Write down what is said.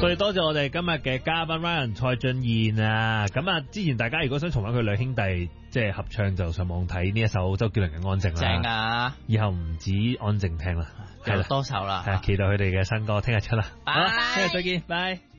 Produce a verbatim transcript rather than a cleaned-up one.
所以多謝我哋今日嘅嘉賓 Ryan 蔡俊彥啊！咁啊，之前大家如果想重溫佢兩兄弟即係合唱，就上網睇呢一首周杰倫嘅《安靜》啦。 正啊！ 以後唔止安靜聽啦，係啦， 多首啦， 係期待佢哋嘅新歌，聽日出啦。 好啦， 聽日再見，拜。